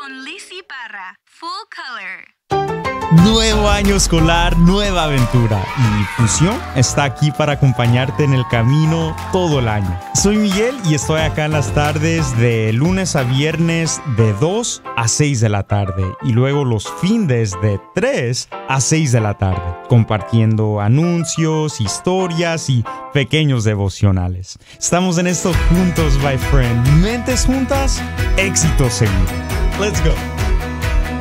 con Lizzy Parra, Full Color. Nuevo año escolar, nueva aventura. Y Fusión está aquí para acompañarte en el camino todo el año. Soy Miguel y estoy acá en las tardes de lunes a viernes de 2 a 6 de la tarde. Y luego los fines de 3 a 6 de la tarde. Compartiendo anuncios, historias y pequeños devocionales. Estamos en esto juntos, my friend. Mentes juntas, éxito seguro. Let's go.